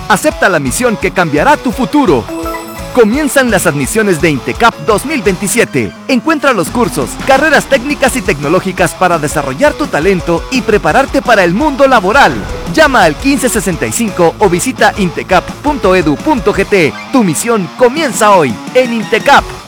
Acepta la misión que cambiará tu futuro. Comienzan las admisiones de INTECAP 2027. Encuentra los cursos, carreras técnicas y tecnológicas para desarrollar tu talento y prepararte para el mundo laboral. Llama al 1565 o visita intecap.edu.gt. Tu misión comienza hoy en INTECAP.